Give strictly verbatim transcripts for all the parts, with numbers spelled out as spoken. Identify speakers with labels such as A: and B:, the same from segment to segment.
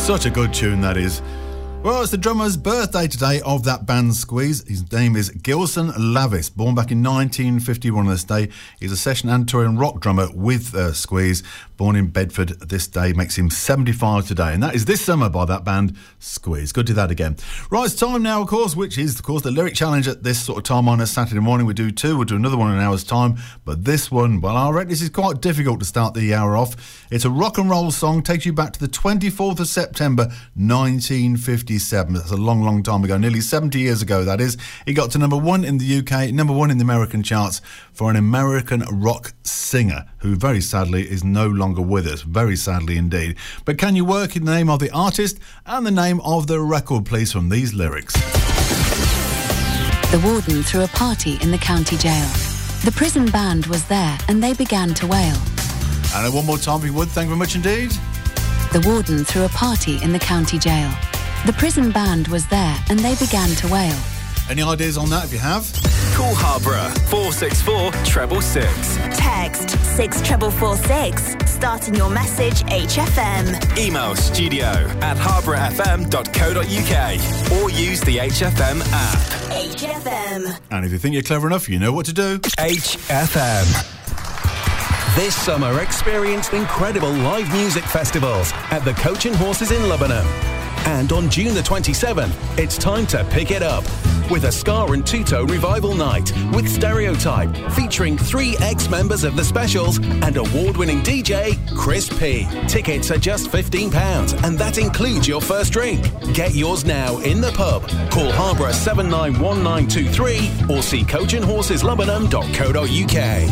A: Such a good tune that is. Well, it's the drummer's birthday today of that band Squeeze. His name is Gilson Lavis, born back in nineteen fifty-one on this day. He's a session and touring rock drummer with uh, Squeeze, born in Bedford this day, makes him seventy-five today. And that is This Summer by that band Squeeze. Good to that again. Right, it's time now, of course, which is, of course, the Lyric Challenge at this sort of time on a Saturday morning. We do two, we'll do another one in an hour's time. But this one, well, I reckon this is quite difficult to start the hour off. It's a rock and roll song, takes you back to the twenty-fourth of September, nineteen fifty-seven. That's a long, long time ago, nearly seventy years ago, that is. It got to number one in the U K, number one in the American charts for an American rock singer who very sadly is no longer with us, very sadly indeed. But can you work in the name of the artist and the name of the record, please, from these lyrics?
B: The warden threw a party in the county jail. The prison band was there and they began to wail.
A: And one more time, if you would, thank you very much indeed.
B: The warden threw a party in the county jail. The prison band was there and they began to wail.
A: Any ideas on that if you have?
C: Call Harborough four six four, treble six.
D: Text six four four six, starting your message H F M.
C: Email studio at harborough f m dot co dot u k or use the H F M app.
D: H F M.
A: And if you think you're clever enough, you know what to do.
C: H F M. This summer, experience incredible live music festivals at the Coach and Horses in Lebanon. And on June the twenty-seventh, it's time to pick it up with a Scar and Tuto Revival Night with Stereotype, featuring three ex-members of the Specials and award-winning D J Chris P. Tickets are just fifteen pounds, and that includes your first drink. Get yours now in the pub. Call Harborough seven nine one nine two three or see coach and horses lebanon dot co dot u k.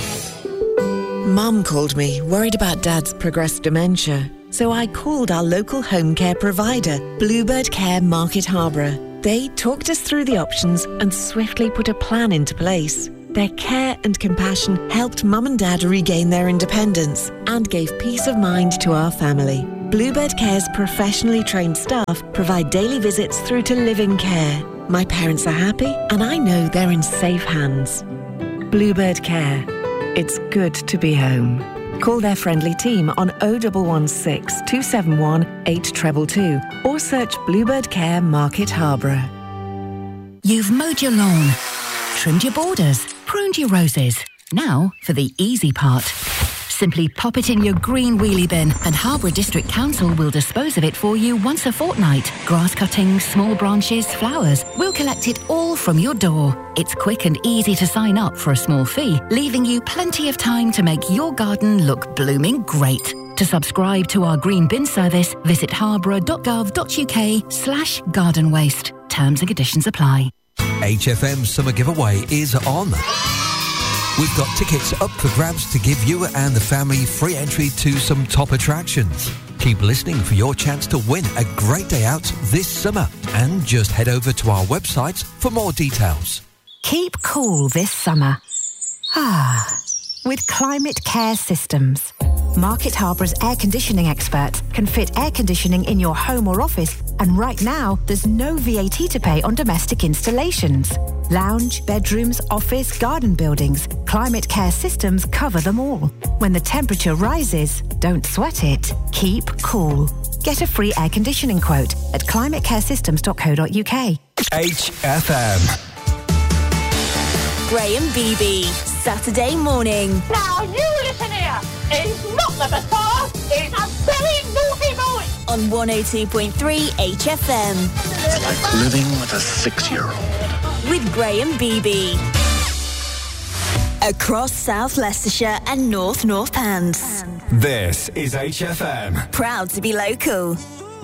E: Mum called me, worried about Dad's progressed dementia. So I called our local home care provider, Bluebird Care Market Harborough. They talked us through the options and swiftly put a plan into place. Their care and compassion helped Mum and Dad regain their independence and gave peace of mind to our family. Bluebird Care's professionally trained staff provide daily visits through to living care. My parents are happy and I know they're in safe hands. Bluebird Care. It's good to be home. Call their friendly team on oh one one six, two seven one, eight two two two or search Bluebird Care Market Harborough.
F: You've mowed your lawn, trimmed your borders, pruned your roses. Now for the easy part. Simply pop it in your green wheelie bin and Harborough District Council will dispose of it for you once a fortnight. Grass cuttings, small branches, flowers. We'll collect it all from your door. It's quick and easy to sign up for a small fee, leaving you plenty of time to make your garden look blooming great. To subscribe to our green bin service, visit harborough dot gov dot u k slash garden waste. Terms and conditions apply.
G: H F M Summer Giveaway is on. We've got tickets up for grabs to give you and the family free entry to some top attractions. Keep listening for your chance to win a great day out this summer. And just head over to our website for more details.
F: Keep cool this summer. Ah, with Climate Care Systems. Market Harbour's air conditioning experts can fit air conditioning in your home or office, and right now there's no V A T to pay on domestic installations. Lounge, bedrooms, office, garden buildings, Climate Care Systems cover them all. When the temperature rises, don't sweat it. Keep cool. Get a free air conditioning quote at climate care systems dot co dot u k.
C: H F M.
D: Graham Beebe, Saturday morning.
H: Now you listen here. It's not the Messiah, it's a very naughty boy.
D: On one oh two point three H F M.
I: It's like living with a six-year-old.
D: With Graham Beebe. Across South Leicestershire and North Northants.
C: This is H F M.
D: Proud to be local.